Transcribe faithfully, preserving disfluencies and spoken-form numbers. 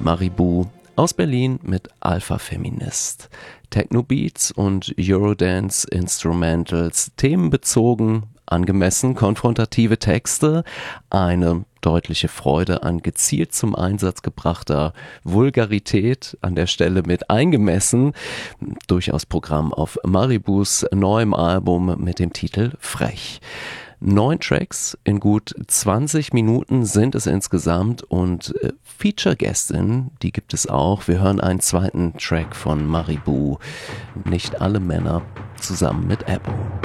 Maribou aus Berlin mit Alpha Feminist. Techno-Beats und Eurodance-Instrumentals, themenbezogen, angemessen, konfrontative Texte, eine deutliche Freude an gezielt zum Einsatz gebrachter Vulgarität, an der Stelle mit eingemessen, durchaus Programm auf Maribous neuem Album mit dem Titel Frech. Neun Tracks in gut zwanzig Minuten sind es insgesamt und äh, Feature-Gästin, die gibt es auch. Wir hören einen zweiten Track von Maribou, Nicht alle Männer, zusammen mit Ebo.